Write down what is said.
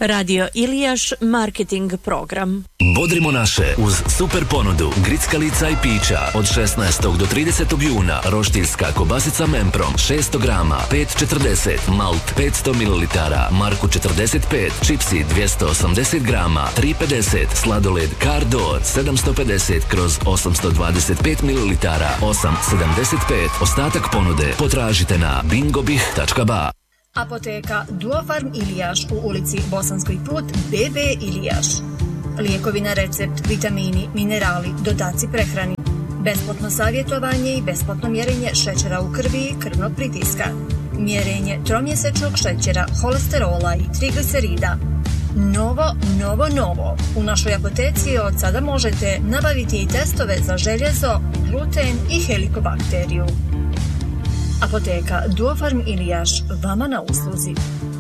Radio Ilijaš marketing program. Bodrimo naše uz super ponudu grickalica i pića od 16. do 30. juna. Roštiljska kobasica Memprom 600 grama 5,40, malt 500 ml, Marku 45, čipsi 280 grama 3,50, sladoled Cardor 750/825 ml 8,75. Ostatak ponude potražite na bingobih.ba. Apoteka Duofarm Ilijaš u ulici Bosanski put BB Ilijaš. Lijekovi na recept, vitamini, minerali, dodaci prehrani. Besplatno savjetovanje i besplatno mjerenje šećera u krvi i krvnog pritiska. Mjerenje tromjesečnog šećera, holesterola i triglicerida. Novo. U našoj apoteci od sada možete nabaviti i testove za željezo, gluten i helikobakteriju. Apoteka Duofarm Ilijaš, vama na usluzi.